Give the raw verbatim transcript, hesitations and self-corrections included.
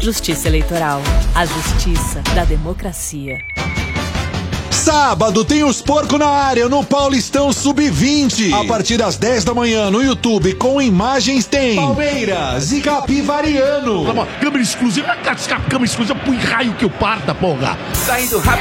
Justiça Eleitoral. A justiça da democracia. Sábado tem os porcos na área no Paulistão sub vinte. A partir das dez da manhã no YouTube com imagens tem Palmeiras e Capivariano. Câmera exclusiva, câmera exclusiva, põe raio que eu parta, porra. Saindo rápido.